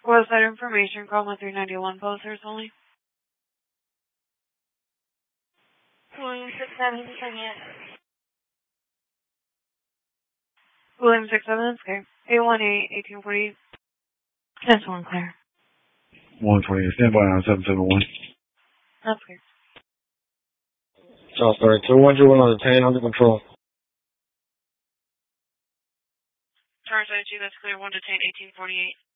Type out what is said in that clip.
Was that information call 1391 posters only? William 67, again. William 67, okay. 818-1848. That's one clear. 120, stand by on 771. That's clear. South 212 on the 10 under control. Charge IG, that's clear. 1 to 10, 1848.